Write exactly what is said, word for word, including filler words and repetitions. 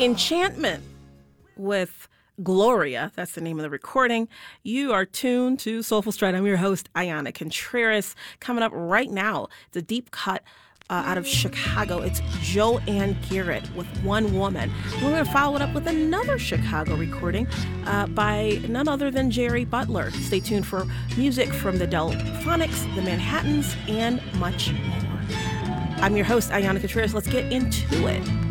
Enchantment with Gloria. That's the name of the recording. You are tuned to Soulful Stride. I'm your host, Ayana Contreras. Coming up right now, the deep cut uh, out of Chicago. It's Joanne Garrett with One Woman. And we're going to follow it up with another Chicago recording uh, by none other than Jerry Butler. Stay tuned for music from the Delphonics, the Manhattans, and much more. I'm your host, Ayana Contreras. Let's get into it.